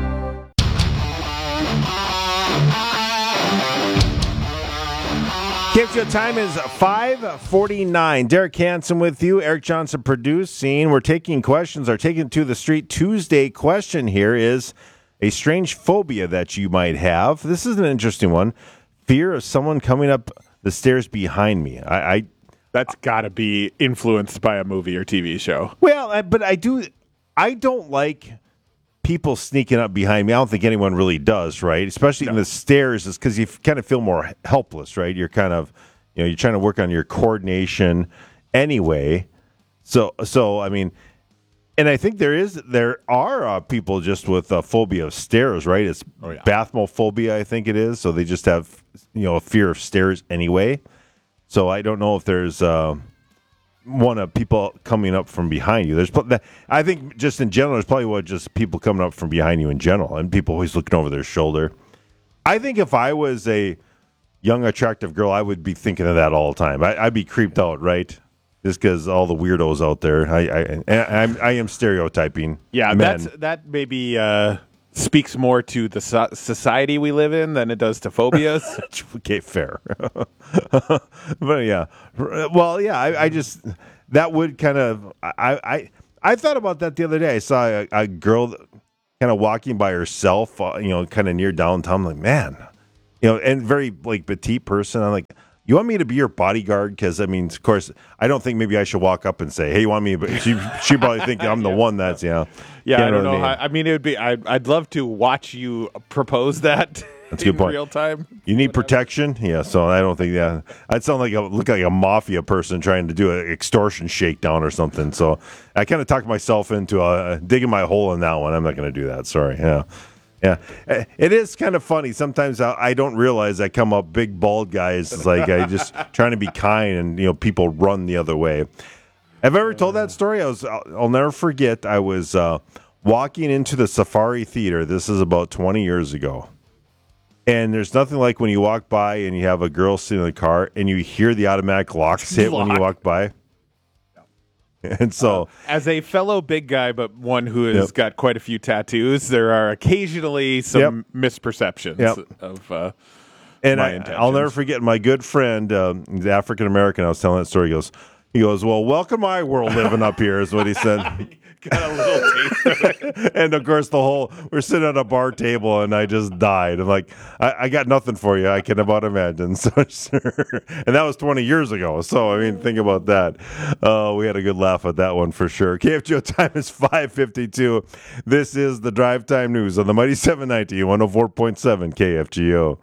K F G O time is five forty-nine. Derek Hansen with you. Eric Johnson producing. We're taking questions. Our Taking to the Street Tuesday question here is a strange phobia that you might have. This is an interesting one. Fear of someone coming up the stairs behind me. I, I That's got to be influenced by a movie or T V show. Well, I, but I do. I don't like people sneaking up behind me. I don't think anyone really does, right? Especially in the stairs, is because you kind of feel more helpless, right? You're kind of, you know, you're trying to work on your coordination anyway. So, so I mean, And I think there is there are uh, people just with a phobia of stairs, right? It's Oh, yeah. bathmophobia, I think it is. So they just have, you know, a fear of stairs anyway. So I don't know if there's uh, one of people coming up from behind you. There's, pl- I think, just in general, there's probably what just people coming up from behind you in general, and people always looking over their shoulder. I think if I was a young, attractive girl, I would be thinking of that all the time. I, I'd be creeped out, right? Just because all the weirdos out there. I I, I, I'm, I am stereotyping. Yeah, men. that's, that maybe uh, speaks more to the so- society we live in than it does to phobias. Okay, fair. But yeah, well, yeah, I, I just that would kind of I, I I thought about that the other day. I saw a, a girl kind of walking by herself, uh, you know, kind of near downtown. I'm like, man, you know, and very like petite person. I'm like, you want me to be your bodyguard? Because I mean, of course, I don't think maybe I should walk up and say, "Hey, you want me?" But she she probably think I'm the one that's you know. Yeah, you I don't know. what How, I mean, it would be. I'd, I'd love to watch you propose that. That's a in good point. Real time. You need protection, yeah. So I don't think yeah. I'd sound like a look like a mafia person trying to do an extortion shakedown or something. So I kind of talked myself into uh, digging my hole in that one. I'm not going to do that. Sorry. Yeah, yeah. It is kind of funny. Sometimes I, I don't realize I come up big bald guys. It's like I just trying to be kind, and you know people run the other way. Have I ever told that story? I was. I'll, I'll never forget. I was uh, walking into the Safari Theater. This is about twenty years ago. And there's nothing like when you walk by and you have a girl sitting in the car and you hear the automatic locks hit when you walk by. And so, uh, as a fellow big guy, but one who has Yep. got quite a few tattoos, there are occasionally some Yep. misperceptions Yep. of uh, and my I, intentions. I'll never forget my good friend, um, the African American. I was telling that story. He goes, he goes, well, welcome to my world living up here, is what he said. Got a little taste of it. And of course, the whole we're sitting at a bar table, and I just died. I'm like, I, I got nothing for you. I can about imagine. So, sure. And that was twenty years ago. So, I mean, think about that. Uh, we had a good laugh at that one for sure. K F G O time is five fifty-two. This is the Drive Time News on the Mighty seven ninety, one oh four point seven K F G O.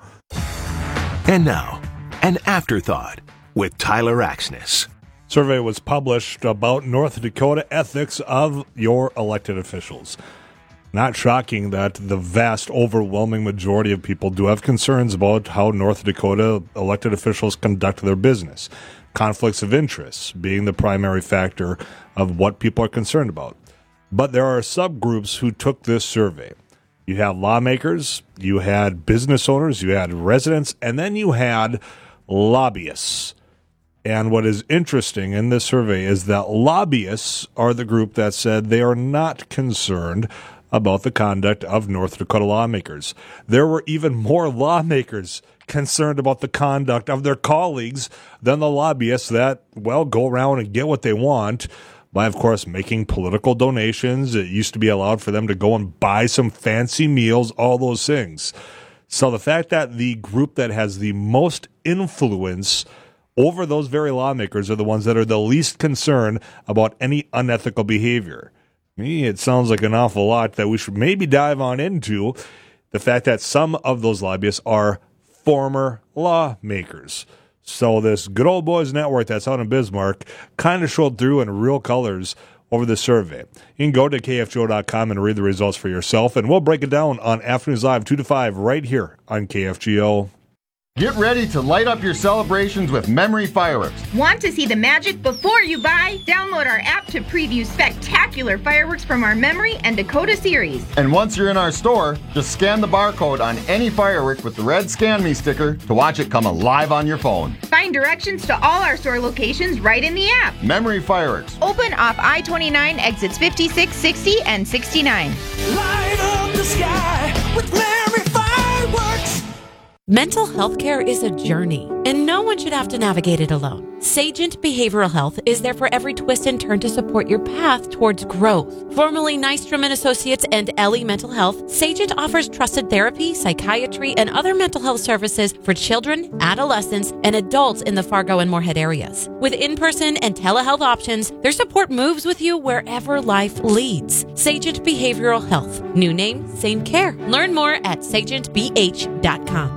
And now, an afterthought with Tyler Axness. Survey was published about North Dakota ethics of your elected officials. Not shocking that the vast, overwhelming majority of people do have concerns about how North Dakota elected officials conduct their business. Conflicts of interest being the primary factor of what people are concerned about. But there are subgroups who took this survey. You had lawmakers, you had business owners, you had residents, and then you had lobbyists. And what is interesting in this survey is that lobbyists are the group that said they are not concerned about the conduct of North Dakota lawmakers. There were even more lawmakers concerned about the conduct of their colleagues than the lobbyists that, well, go around and get what they want by, of course, making political donations. It used to be allowed for them to go and buy some fancy meals, all those things. So the fact that the group that has the most influence over those very lawmakers are the ones that are the least concerned about any unethical behavior. Me, it sounds like an awful lot that we should maybe dive on into the fact that some of those lobbyists are former lawmakers. So this good old boys network that's out in Bismarck kind of showed through in real colors over the survey. You can go to K F G O dot com and read the results for yourself, and we'll break it down on Afternoons Live two to five right here on K F G O. Get ready to light up your celebrations with Memory Fireworks. Want to see the magic before you buy? Download our app to preview spectacular fireworks from our Memory and Dakota series. And once you're in our store, just scan the barcode on any firework with the red Scan Me sticker to watch it come alive on your phone. Find directions to all our store locations right in the app. Memory Fireworks. Open off I twenty-nine exits fifty-six, sixty, and sixty-nine. Light up the sky with Memory Fireworks. Mental health care is a journey, and no one should have to navigate it alone. Sagent Behavioral Health is there for every twist and turn to support your path towards growth. Formerly Nystrom and Associates and Ellie Mental Health, Sagent offers trusted therapy, psychiatry, and other mental health services for children, adolescents, and adults in the Fargo and Moorhead areas. With in-person and telehealth options, their support moves with you wherever life leads. Sagent Behavioral Health. New name, same care. Learn more at sagent b h dot com.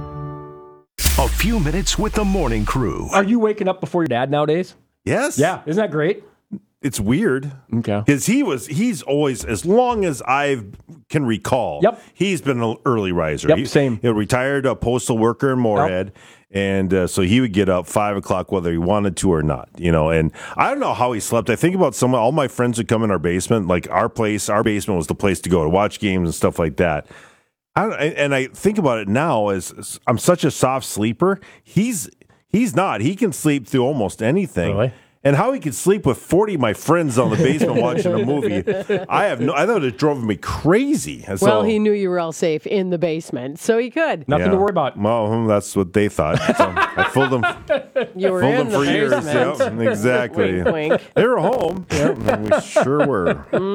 A few minutes with the morning crew. Are you waking up before your dad nowadays? Yes. Yeah. Isn't that great? it's weird. Okay. Because he was, he's always, as long as I can recall, Yep. he's been an early riser. Yep, he, same. He retired a postal worker in Moorhead. Yep. And uh, so he would get up five o'clock whether he wanted to or not, you know. And I don't know how he slept. I think about some all my friends would come in our basement, like our place. Our basement was the place to go to watch games and stuff like that. I don't, and I think about it now as I'm such a soft sleeper. He's he's not. He can sleep through almost anything. Really? And how he could sleep with forty of my friends on the basement watching a movie, I have no. I thought it drove me crazy. So, well, he knew you were all safe in the basement, so he could. Nothing yeah. to worry about. Well, that's what they thought. So I fooled them. You were fooled in them the for basement. years. Yep, exactly. Wink, wink. They were home. Yep, we sure were.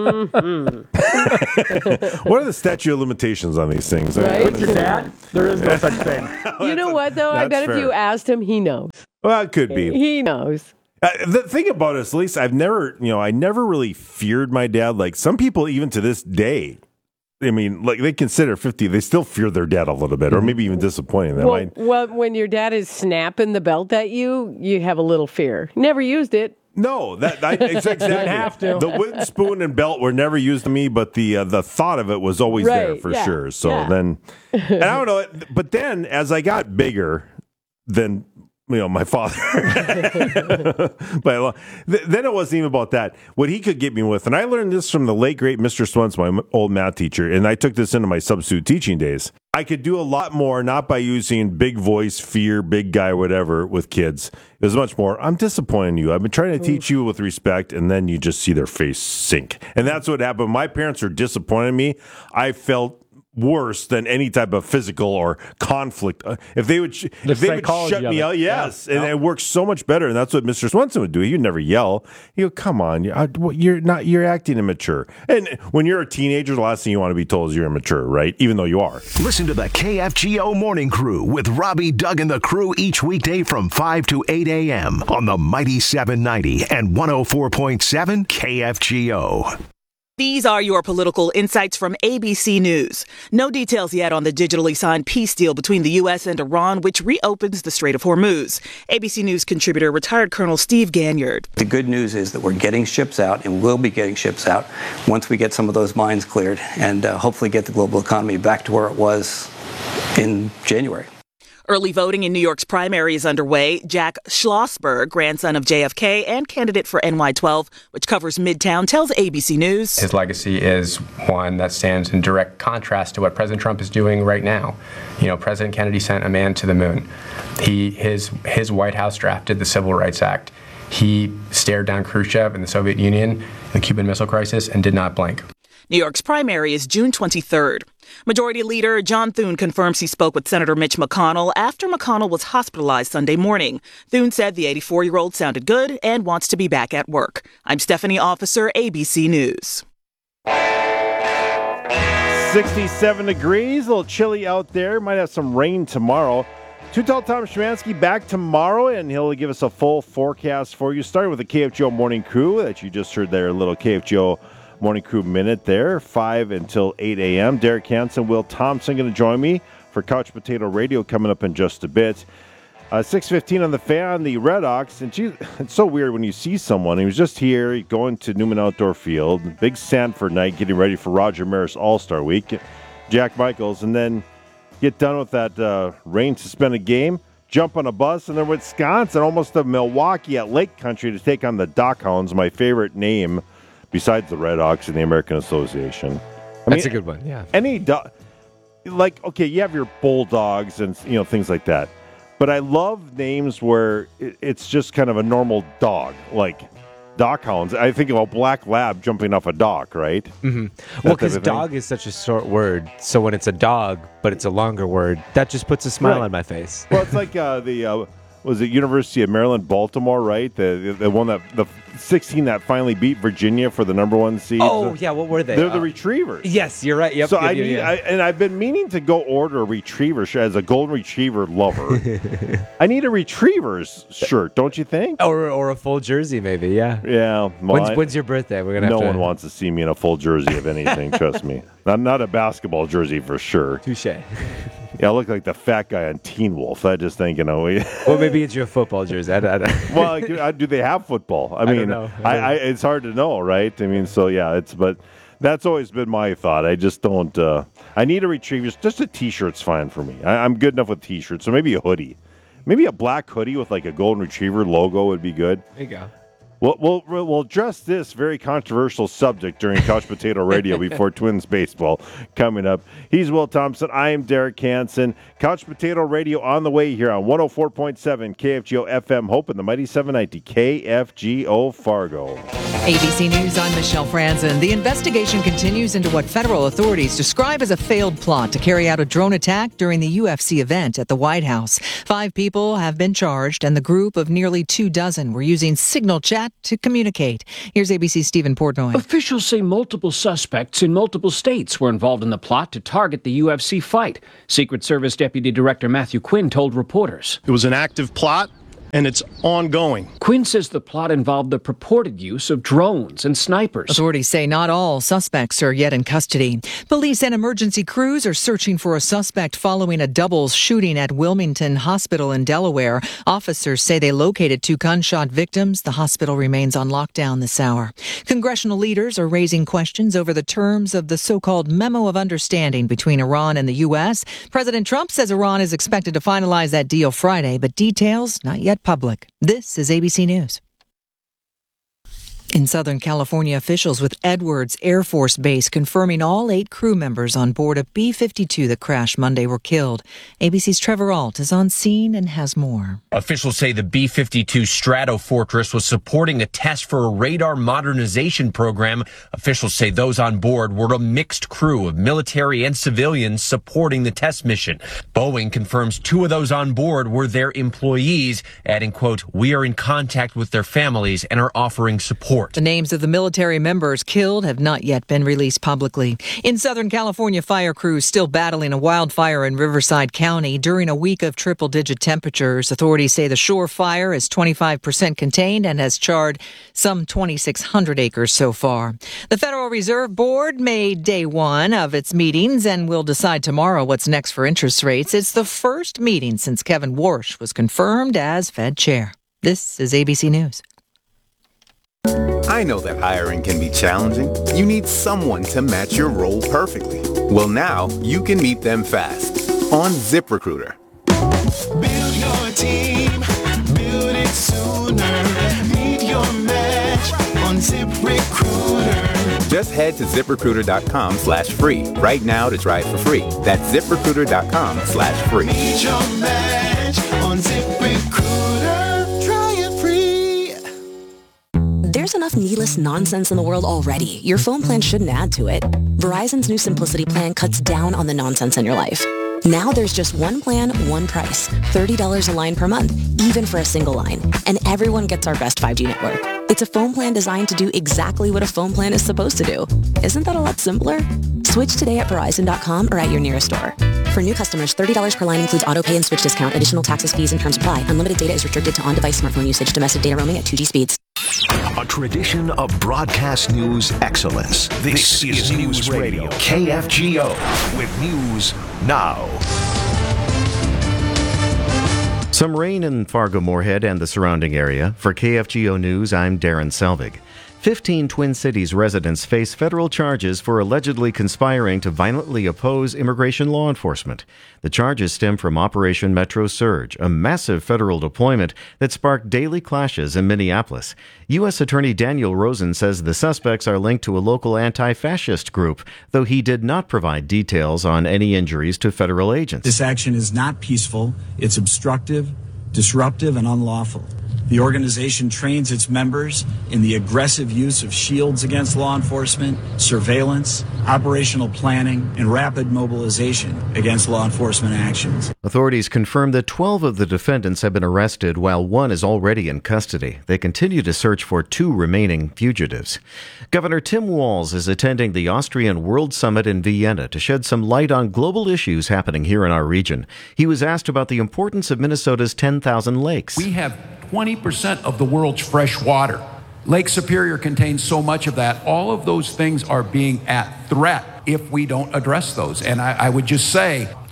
Mm-hmm. What are the statute of limitations on these things? Right? With your dad, there is no such thing. You know what, though? I That's bet fair. if you asked him, he knows. Well, it could be. He knows. Uh, the thing about it is, at least I've never, you know, I never really feared my dad. Like some people, even to this day, I mean, like they consider fifty, they still fear their dad a little bit, or maybe even disappointing them. Well, I, well, when your dad is snapping the belt at you, you have a little fear. Never used it. No, that I, exactly. Didn't have to. The wooden spoon and belt were never used to me, but the uh, the thought of it was always there Right, for yeah, sure. So yeah. then, and I don't know, but then as I got bigger, then you know my father, by a lot, th- then it wasn't even about that. What he could get me with, and I learned this from the late great Mister Swenson, my m- old math teacher, and I took this into my substitute teaching days. I could do a lot more, not by using big voice, fear, big guy, whatever, with kids. It was much more, I'm disappointed in you. I've been trying to teach you with respect, and then you just see their face sink. And that's what happened. My parents were disappointed in me. I felt worse than any type of physical or conflict. Uh, if they would, sh- The if they would psychology shut of me it. out, yes, Yeah. and Yeah. it works so much better. And that's what Mister Swenson would do. He'd never yell. He'd go, "Come on, you're, uh, you're not. You're acting immature." And when you're a teenager, the last thing you want to be told is you're immature, right? Even though you are. Listen to the K F G O Morning Crew with Robbie, Doug, and the crew each weekday from five to eight a.m. on the Mighty seven ninety and one oh four point seven K F G O. These are your political insights from A B C News. No details yet on the digitally signed peace deal between the U S and Iran, which reopens the Strait of Hormuz. A B C News contributor, retired Colonel Steve Ganyard. The good news is that we're getting ships out and will be getting ships out once we get some of those mines cleared and uh, hopefully get the global economy back to where it was in January. Early voting in New York's primary is underway. Jack Schlossberg, grandson of J F K and candidate for N Y twelve, which covers Midtown, tells A B C News. His legacy is one that stands in direct contrast to what President Trump is doing right now. You know, President Kennedy sent a man to the moon. He, his, his White House drafted the Civil Rights Act. He stared down Khrushchev and the Soviet Union, the Cuban Missile Crisis, and did not blink. New York's primary is June twenty-third. Majority Leader John Thune confirms he spoke with Senator Mitch McConnell after McConnell was hospitalized Sunday morning. Thune said the eighty-four-year-old sounded good and wants to be back at work. I'm Stephanie Officer, A B C News. sixty-seven degrees, a little chilly out there. Might have some rain tomorrow. Two-Tall Tom Szymanski back tomorrow, and he'll give us a full forecast for you. Starting with the K F G O Morning Crew that you just heard there, a little K F G O Morning Crew minute there, five until eight a.m. Derek Hansen, Will Thompson going to join me for Couch Potato Radio coming up in just a bit. Uh, six fifteen on the Fan, the Red Ox, and geez, it's so weird when you see someone. He was just here going to Newman Outdoor Field, big Sanford night, getting ready for Roger Maris All-Star Week, Jack Michaels, and then get done with that uh, rain-suspended game, jump on a bus, and then Wisconsin, almost to Milwaukee at Lake Country to take on the Dockhounds, my favorite name besides the Red Ox in the American Association. I That's mean, a good one, yeah. Any do- like, okay, you have your Bulldogs and you know things like that, but I love names where it, it's just kind of a normal dog, like Dockhounds. I think about Black Lab jumping off a dock, right? Mm-hmm. Well, because dog is such a short word, so when it's a dog, but it's a longer word, that just puts a smile Right. on my face. Well, it's like uh, the uh, was it University of Maryland, Baltimore, right? The the one that the sixteen that finally beat Virginia for the number one seed. Oh, yeah, what were they? They're Uh, the Retrievers. Yes, you're right. Yep. So good, I yeah, need, yeah. I, and I've been meaning to go order a Retriever shirt as a Golden Retriever lover. I need a Retrievers shirt, don't you think? Or or a full jersey, maybe. Yeah. Yeah. well, When's, I- when's your birthday? We're gonna. no have to... one wants to see me in a full jersey of anything. Trust me. I'm not a basketball jersey for sure. Touche. Yeah, I look like the fat guy on Teen Wolf. I just think, you know. Well, maybe it's your football jersey. I, I, I, well, like, do they have football? I, I mean, don't know. I, I, it's hard to know, right? I mean, so yeah, it's but that's always been my thought. I just don't. Uh, I need a retriever. Just a T-shirt's fine for me. I, I'm good enough with T-shirts. So maybe a hoodie, maybe a black hoodie with like a golden retriever logo would be good. There you go. We'll, we'll, we'll address this very controversial subject during Couch Potato Radio before Twins baseball coming up. He's Will Thompson. I am Derek Hansen. Couch Potato Radio on the way here on one oh four point seven K F G O F M Hope and the Mighty seven ninety K F G O Fargo. A B C News, I'm Michelle Franzen. The investigation continues into what federal authorities describe as a failed plot to carry out a drone attack during the U F C event at the White House. Five people have been charged, and the group of nearly two dozen were using signal chat to communicate. Here's A B C's Stephen Portnoy. Officials say multiple suspects in multiple states were involved in the plot to target the U F C fight. Secret Service Deputy Director Matthew Quinn told reporters. It was an active plot, and it's ongoing. Quinn says the plot involved the purported use of drones and snipers. Authorities say not all suspects are yet in custody. Police and emergency crews are searching for a suspect following a double shooting at Wilmington Hospital in Delaware. Officers say they located two gunshot victims. The hospital remains on lockdown this hour. Congressional leaders are raising questions over the terms of the so-called Memo of Understanding between Iran and the U S. President Trump says Iran is expected to finalize that deal Friday, but details not yet public. This is A B C News. In Southern California, officials with Edwards Air Force Base confirming all eight crew members on board a B fifty-two that crashed Monday were killed. A B C's Trevor Ault is on scene and has more. Officials say the B fifty-two Stratofortress was supporting a test for a radar modernization program. Officials say those on board were a mixed crew of military and civilians supporting the test mission. Boeing confirms two of those on board were their employees, adding, quote, "We are in contact with their families and are offering support." The names of the military members killed have not yet been released publicly. In Southern California, fire crews still battling a wildfire in Riverside County during a week of triple-digit temperatures. Authorities say the Shore fire is twenty-five percent contained and has charred some twenty-six hundred acres so far. The Federal Reserve Board made day one of its meetings and will decide tomorrow what's next for interest rates. It's the first meeting since Kevin Warsh was confirmed as Fed chair. This is A B C News. I know that hiring can be challenging. You need someone to match your role perfectly. Well, now you can meet them fast on ZipRecruiter. Build your team, build it sooner. Meet your match on ZipRecruiter. Just head to ZipRecruiter.com slash free right now to try it for free. That's ZipRecruiter.com slash free. Meet your match on ZipRecruiter. Try it free. There's enough needless nonsense in the world already. Your phone plan shouldn't add to it. Verizon's new Simplicity plan cuts down on the nonsense in your life. Now there's just one plan, one price. thirty dollars a line per month, even for a single line. And everyone gets our best five G network. It's a phone plan designed to do exactly what a phone plan is supposed to do. Isn't that a lot simpler? Switch today at Verizon dot com or at your nearest store. For new customers, thirty dollars per line includes auto pay and switch discount. Additional taxes, fees, and terms apply. Unlimited data is restricted to on-device smartphone usage. Domestic data roaming at two G speeds. A tradition of broadcast news excellence. This, this is News Radio, K F G O, with news now. Some rain in Fargo-Moorhead and the surrounding area. For K F G O News, I'm Darren Selvig. Fifteen Twin Cities residents face federal charges for allegedly conspiring to violently oppose immigration law enforcement. The charges stem from Operation Metro Surge, a massive federal deployment that sparked daily clashes in Minneapolis. U S Attorney Daniel Rosen says the suspects are linked to a local anti-fascist group, though he did not provide details on any injuries to federal agents. This action is not peaceful. It's obstructive, disruptive, and unlawful. The organization trains its members in the aggressive use of shields against law enforcement, surveillance, operational planning, and rapid mobilization against law enforcement actions. Authorities confirmed that twelve of the defendants have been arrested, while one is already in custody. They continue to search for two remaining fugitives. Governor Tim Walz is attending the Austrian World Summit in Vienna to shed some light on global issues happening here in our region. He was asked about the importance of Minnesota's ten thousand lakes. We have twenty percent of the world's fresh water. Lake Superior contains so much of that. All of those things are being at threat if we don't address those. And I, I would just say,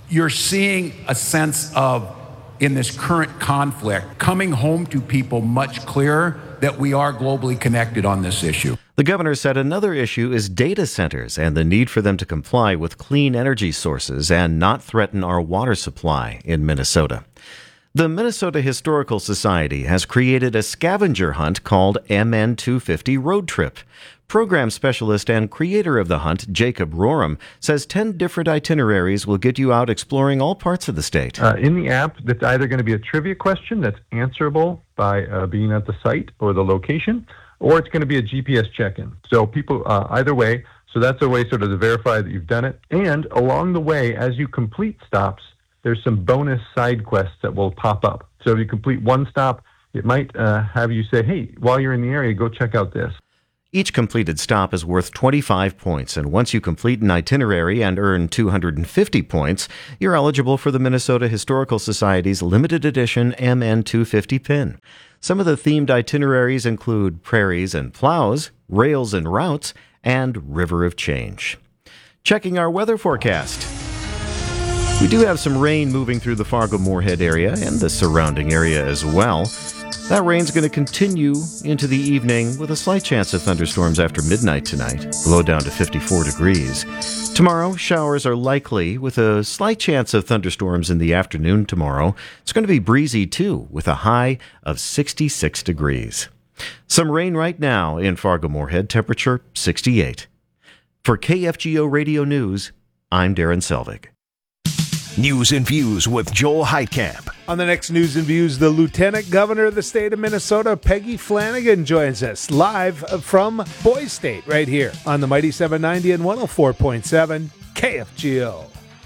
you're seeing a sense of, in this current conflict, coming home to people much clearer that we are globally connected on this issue. The governor said another issue is data centers and the need for them to comply with clean energy sources and not threaten our water supply in Minnesota. The Minnesota Historical Society has created a scavenger hunt called M N two fifty Road Trip. Program specialist and creator of the hunt, Jacob Roram, says ten different itineraries will get you out exploring all parts of the state. Uh, in the app, that's either going to be a trivia question that's answerable by uh, being at the site or the location, or it's going to be a G P S check-in. So people, uh, either way, so that's a way sort of to verify that you've done it. And along the way, as you complete stops, there's some bonus side quests that will pop up. So if you complete one stop, it might uh, have you say, hey, while you're in the area, go check out this. Each completed stop is worth twenty-five points, and once you complete an itinerary and earn two hundred fifty points, you're eligible for the Minnesota Historical Society's limited edition M N two fifty pin. Some of the themed itineraries include Prairies and Plows, Rails and Routes, and River of Change. Checking our weather forecast. We do have some rain moving through the Fargo-Moorhead area and the surrounding area as well. That rain's going to continue into the evening with a slight chance of thunderstorms after midnight tonight, low down to fifty-four degrees. Tomorrow, showers are likely with a slight chance of thunderstorms in the afternoon tomorrow. It's going to be breezy too, with a high of sixty-six degrees. Some rain right now in Fargo-Moorhead, temperature sixty-eight. For K F G O Radio News, I'm Darren Selvig. News and Views with Joel Heitkamp. On the next News and Views, the Lieutenant Governor of the state of Minnesota, Peggy Flanagan, joins us live from Boys State right here on the Mighty seven ninety and one oh four point seven K F G O.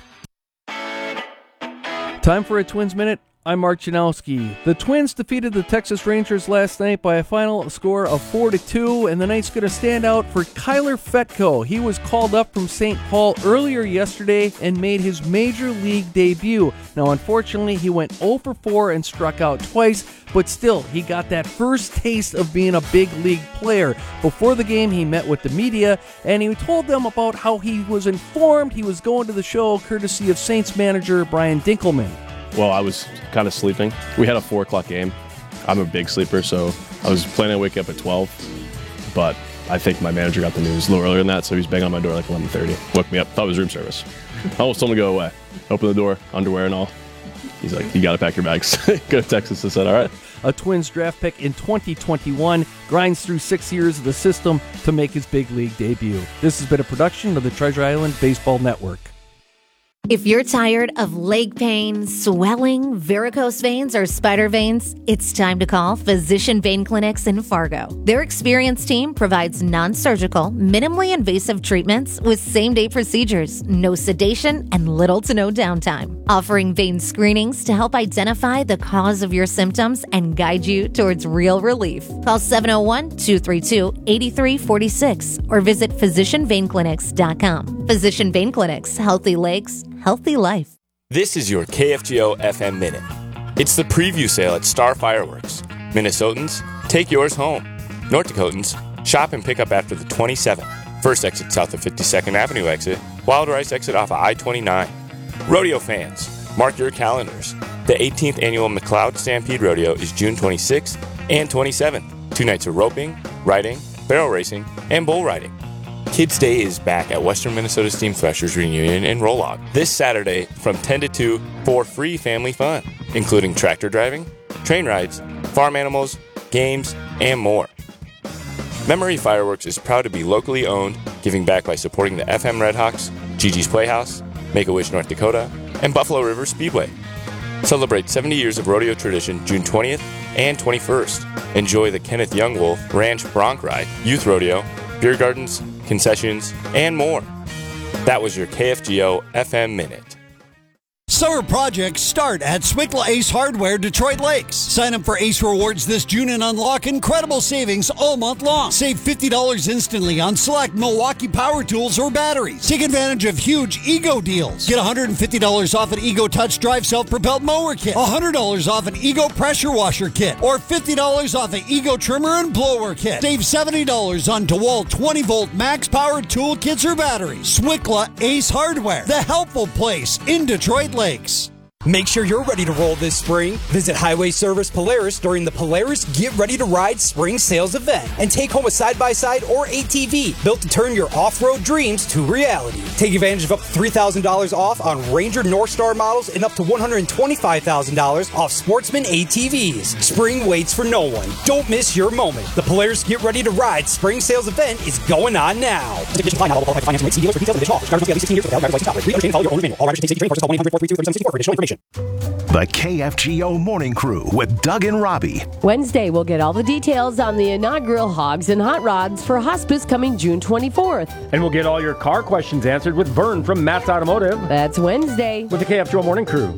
Time for a Twins Minute. I'm Mark Janowski. The Twins defeated the Texas Rangers last night by a final score of four to two, and the night's going to stand out for Kyler Fetko. He was called up from Saint Paul earlier yesterday and made his major league debut. Now, unfortunately, he went oh for four and struck out twice, but still, he got that first taste of being a big league player. Before the game, he met with the media, and he told them about how he was informed he was going to the show courtesy of Saints manager Brian Dinkelman. Well, I was kind of sleeping. We had a four o'clock game. I'm a big sleeper, so I was planning to wake up at twelve, but I think my manager got the news a little earlier than that, so he was banging on my door like eleven thirty. Woke me up, thought it was room service. I almost told him to go away. Open the door, underwear and all. He's like, you got to pack your bags. Go to Texas. I said, all right. A Twins draft pick in twenty twenty-one grinds through six years of the system to make his big league debut. This has been a production of the Treasure Island Baseball Network. If you're tired of leg pain, swelling, varicose veins, or spider veins, it's time to call Physician Vein Clinics in Fargo. Their experienced team provides non-surgical, minimally invasive treatments with same-day procedures, no sedation, and little to no downtime. Offering vein screenings to help identify the cause of your symptoms and guide you towards real relief. Call seven oh one, two three two, eight three four six or visit physician vein clinics dot com. Physician Vein Clinics, healthy legs, healthy life. This is your K F G O F M Minute. It's the preview sale at Star Fireworks. Minnesotans, take yours home. North Dakotans, shop and pick up after the twenty-seventh. First exit south of fifty-second Avenue exit, Wild Rice exit off of I twenty-nine. Rodeo fans, mark your calendars. The eighteenth annual McLeod Stampede Rodeo is June twenty-sixth and twenty-seventh. Two nights of roping, riding, barrel racing, and bull riding. Kids Day is back at Western Minnesota Steam Threshers Reunion in Rolog this Saturday from ten to two for free family fun, including tractor driving, train rides, farm animals, games, and more. Memory Fireworks is proud to be locally owned, giving back by supporting the F M Redhawks, Gigi's Playhouse, Make-A-Wish North Dakota, and Buffalo River Speedway. Celebrate seventy years of rodeo tradition June twentieth and twenty-first. Enjoy the Kenneth Young Wolf Ranch Bronc Ride, Youth Rodeo, beer gardens, concessions, and more. That was your K F G O F M Minute. Summer projects start at Swickla Ace Hardware, Detroit Lakes. Sign up for Ace Rewards this June and unlock incredible savings all month long. Save fifty dollars instantly on select Milwaukee power tools or batteries. Take advantage of huge Ego deals. Get one hundred fifty dollars off an Ego Touch Drive self-propelled mower kit, one hundred dollars off an Ego pressure washer kit, or fifty dollars off an Ego trimmer and blower kit. Save seventy dollars on DeWalt twenty volt max powered tool kits or batteries. Swickla Ace Hardware, the helpful place in Detroit Lakes. Make sure you're ready to roll this spring. Visit Highway Service Polaris during the Polaris Get Ready to Ride Spring Sales event and take home a side-by-side or A T V built to turn your off-road dreams to reality. Take advantage of up to three thousand dollars off on Ranger North Star models and up to one hundred twenty-five thousand dollars off Sportsman A T Vs. Spring waits for no one. Don't miss your moment. The Polaris Get Ready to Ride Spring Sales event is going on now. The K F G O Morning Crew with Doug and Robbie. Wednesday, we'll get all the details on the inaugural Hogs and Hot Rods for Hospice coming June twenty-fourth. And we'll get all your car questions answered with Vern from Matt's Automotive. That's Wednesday. With the K F G O Morning Crew.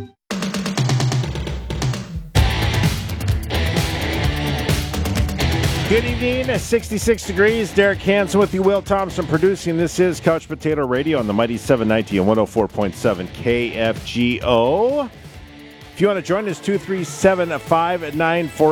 Good evening, sixty-six degrees. Derek Hansen with you, Will Thompson producing. This is Couch Potato Radio on the Mighty seven ninety and one oh four point seven K F G O. If you want to join us, two three seven, five nine four